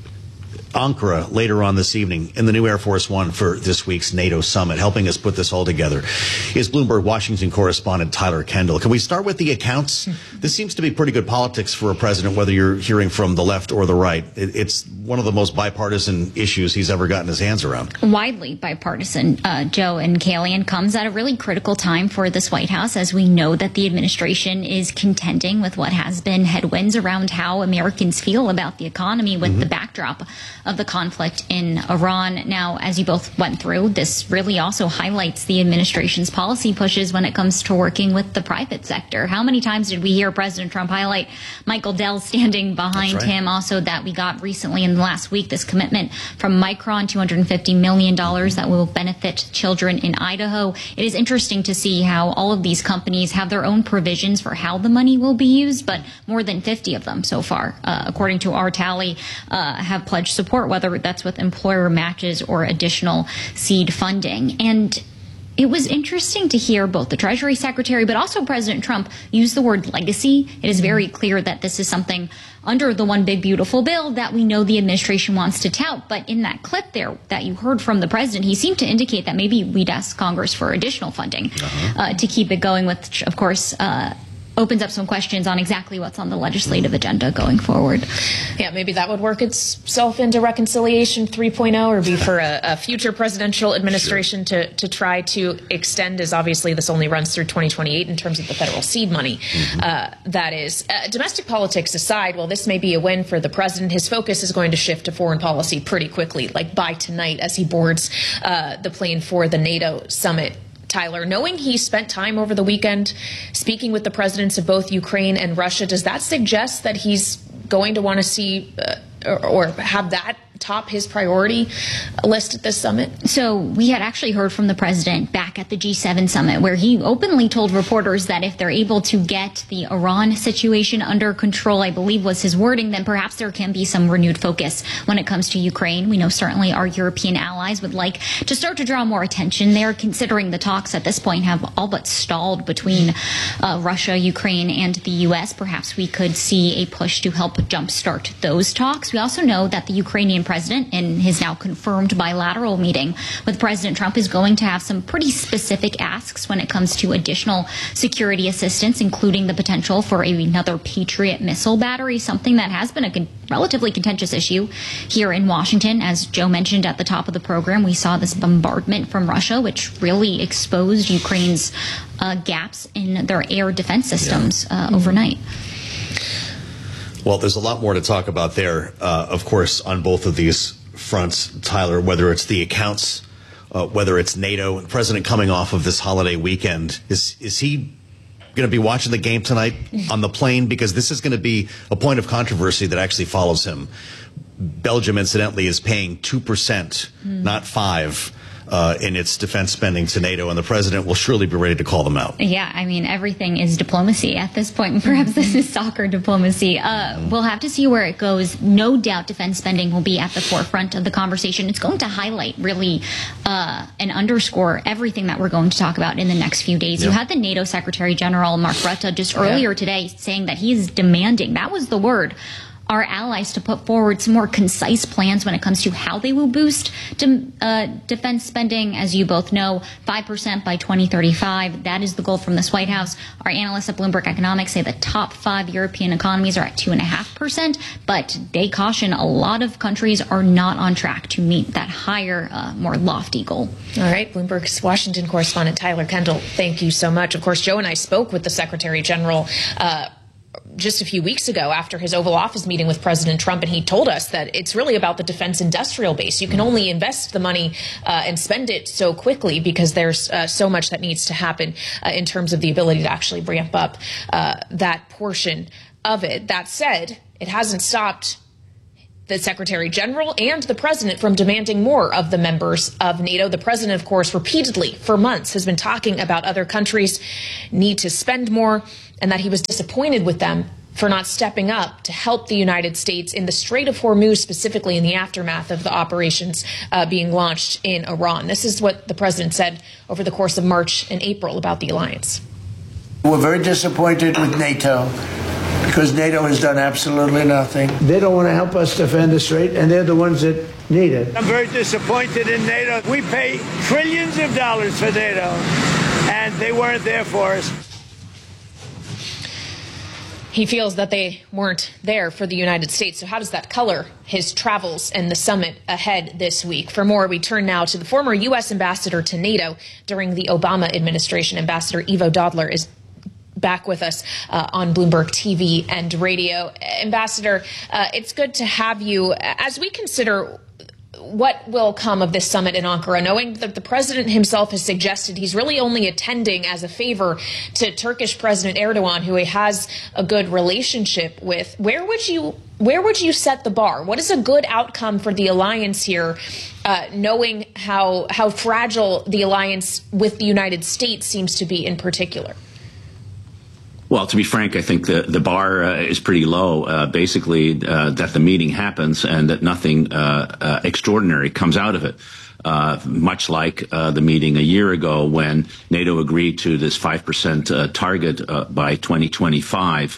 Ankara later on this evening in the new Air Force One for this week's NATO summit. Helping us put this all together is Bloomberg Washington correspondent Tyler Kendall. Can we start with the accounts? This seems to be pretty good politics for a president, whether you're hearing from the left or the right. It's one of the most bipartisan issues he's ever gotten his hands around. Widely bipartisan, Joe and Kaylee, and comes at a really critical time for this White House, as we know that the administration is contending with what has been headwinds around how Americans feel about the economy with the backdrop of the conflict in Iran. Now, as you both went through, this really also highlights the administration's policy pushes when it comes to working with the private sector. How many times did we hear President Trump highlight Michael Dell standing behind him? Also, that we got recently in the last week, this commitment from Micron, $250 million that will benefit children in Idaho. It is interesting to see how all of these companies have their own provisions for how the money will be used, but more than 50 of them so far, according to our tally, have pledged support, whether that's with employer matches or additional seed funding. And it was interesting to hear both the Treasury Secretary but also President Trump use the word legacy. It is very clear that this is something under the One Big Beautiful Bill that we know the administration wants to tout. But in that clip there that you heard from the president, he seemed to indicate that maybe we'd ask Congress for additional funding to keep it going, which, of course, opens up some questions on exactly what's on the legislative agenda going forward. Yeah, maybe that would work itself into Reconciliation 3.0 or be for a future presidential administration to try to extend, as obviously this only runs through 2028 in terms of the federal seed money. That is. Domestic politics aside, well, this may be a win for the president. His focus is going to shift to foreign policy pretty quickly, like by tonight as he boards the plane for the NATO summit. Tyler, knowing he spent time over the weekend speaking with the presidents of both Ukraine and Russia, does that suggest that he's going to want to see or have that top his priority list at this summit? So we had actually heard from the president back at the G7 summit where he openly told reporters that if they're able to get the Iran situation under control, I believe was his wording, then perhaps there can be some renewed focus when it comes to Ukraine. We know certainly our European allies would like to start to draw more attention there, considering the talks at this point have all but stalled between Russia, Ukraine, and the U.S. Perhaps we could see a push to help jumpstart those talks. We also know that the Ukrainian president, in his now confirmed bilateral meeting with President Trump, is going to have some pretty specific asks when it comes to additional security assistance, including the potential for another Patriot missile battery, something that has been a relatively contentious issue here in Washington. As Joe mentioned at the top of the program, we saw this bombardment from Russia, which really exposed Ukraine's gaps in their air defense systems overnight. Well, there's a lot more to talk about there, of course, on both of these fronts, Tyler, whether it's the accounts, whether it's NATO. The president coming off of this holiday weekend, is he going to be watching the game tonight on the plane? Because this is going to be a point of controversy that actually follows him. Belgium, incidentally, is paying 2%, not 5%. In its defense spending to NATO, and the president will surely be ready to call them out. Yeah, I mean, everything is diplomacy at this point. Perhaps this is soccer diplomacy. We'll have to see where it goes. No doubt defense spending will be at the forefront of the conversation. It's going to highlight, really, and underscore everything that we're going to talk about in the next few days. You had the NATO Secretary General, Mark Rutte, just earlier today saying that he's demanding, that was the word, our allies to put forward some more concise plans when it comes to how they will boost defense spending. As you both know, 5% by 2035. That is the goal from this White House. Our analysts at Bloomberg Economics say the top 5 European economies are at 2.5%, but they caution a lot of countries are not on track to meet that higher, more lofty goal. All right. Bloomberg's Washington correspondent Tyler Kendall, thank you so much. Of course, Joe and I spoke with the Secretary General just a few weeks ago after his Oval Office meeting with President Trump, and he told us that it's really about the defense industrial base. You can only invest the money and spend it so quickly because there's so much that needs to happen in terms of the ability to actually ramp up that portion of it. That said, it hasn't stopped the Secretary General and the President from demanding more of the members of NATO. The President, of course, repeatedly for months has been talking about other countries need to spend more and that he was disappointed with them for not stepping up to help the United States in the Strait of Hormuz, specifically in the aftermath of the operations being launched in Iran. This is what the President said over the course of March and April about the alliance. We're very disappointed with NATO because NATO has done absolutely nothing. They don't want to help us defend the strait, and they're the ones that need it. I'm very disappointed in NATO. We pay trillions of dollars for NATO, and they weren't there for us. He feels that they weren't there for the United States. So how does that color his travels and the summit ahead this week? For more, we turn now to the former U.S. ambassador to NATO during the Obama administration. Ambassador Ivo Dodler is back with us on Bloomberg TV and radio. Ambassador, it's good to have you as we consider what will come of this summit in Ankara, knowing that the president himself has suggested he's really only attending as a favor to Turkish President Erdogan, who he has a good relationship with. Where would you set the bar? What is a good outcome for the alliance here, knowing how fragile the alliance with the United States seems to be in particular? Well, to be frank, I think the bar is pretty low, basically that the meeting happens and that nothing extraordinary comes out of it. Much like the meeting a year ago when NATO agreed to this 5% target by 2035.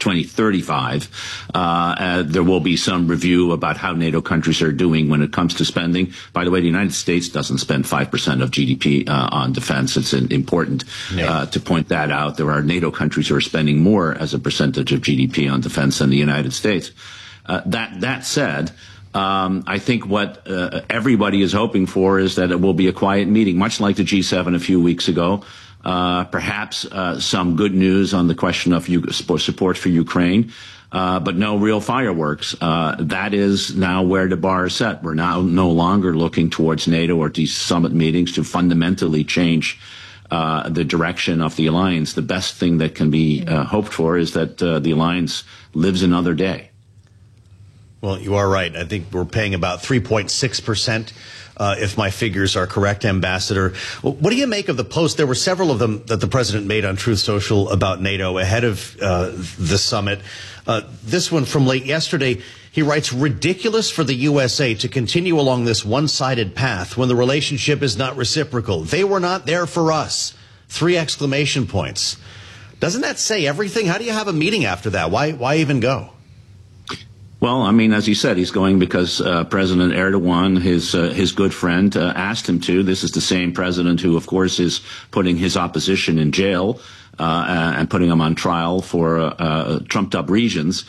There will be some review about how NATO countries are doing when it comes to spending. By the way, the United States doesn't spend 5% of GDP on defense. It's important to point that out. There are NATO countries who are spending more as a percentage of GDP on defense than the United States. That said, I think what everybody is hoping for is that it will be a quiet meeting, much like the G7 a few weeks ago. Perhaps some good news on the question of support for Ukraine, but no real fireworks. That is now where the bar is set. We're now no longer looking towards NATO or these summit meetings to fundamentally change the direction of the alliance. The best thing that can be hoped for is that the alliance lives another day. Well, you are right. I think we're paying about 3.6%, if my figures are correct, Ambassador. What do you make of the post? There were several of them that the president made on Truth Social about NATO ahead of the summit. This one from late yesterday, he writes, ridiculous for the USA to continue along this one-sided path when the relationship is not reciprocal. They were not there for us. 3 exclamation points. Doesn't that say everything? How do you have a meeting after that? Why even go? Well, I mean, as he said, he's going because President Erdogan, his good friend, asked him to. This is the same president who, of course, is putting his opposition in jail and putting them on trial for trumped-up reasons.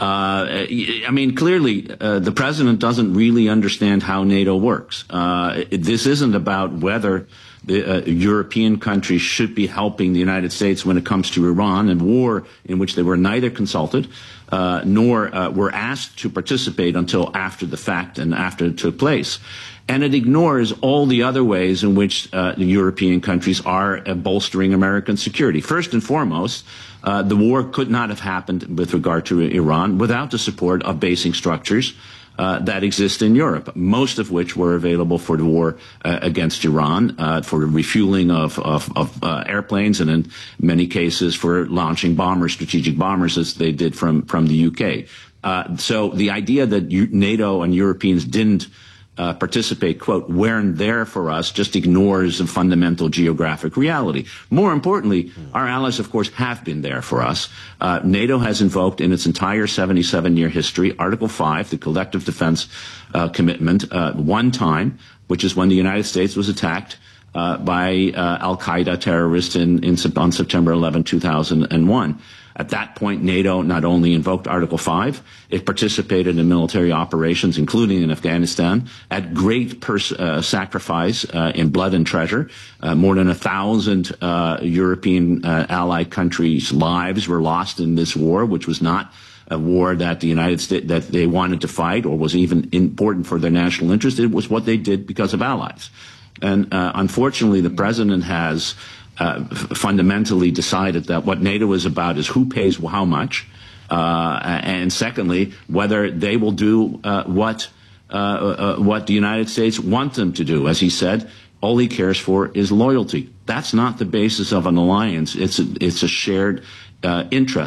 I mean, clearly, the president doesn't really understand how NATO works. This isn't about whether the European countries should be helping the United States when it comes to Iran and war in which they were neither consulted nor were asked to participate until after the fact and after it took place. And it ignores all the other ways in which the European countries are bolstering American security. First and foremost, the war could not have happened with regard to Iran without the support of basing structures that exist in Europe, most of which were available for the war against Iran, for refueling of airplanes, and in many cases for launching bombers, strategic bombers, as they did from the UK. So the idea that NATO and Europeans didn't participate, quote, weren't there for us, just ignores a fundamental geographic reality. More importantly, our allies, of course, have been there for us. NATO has invoked in its entire 77-year history Article 5, the collective defense commitment, one time, which is when the United States was attacked by al-Qaeda terrorists on September 11, 2001. At that point, NATO not only invoked Article 5, it participated in military operations, including in Afghanistan, at great sacrifice in blood and treasure. More than 1,000 European allied countries' lives were lost in this war, which was not a war that the United States, that they wanted to fight or was even important for their national interest. It was what they did because of allies. And unfortunately, the president has fundamentally decided that what NATO is about is who pays how much, and secondly, whether they will do what the United States want them to do. As he said, all he cares for is loyalty. That's not the basis of an alliance. It's a shared interest.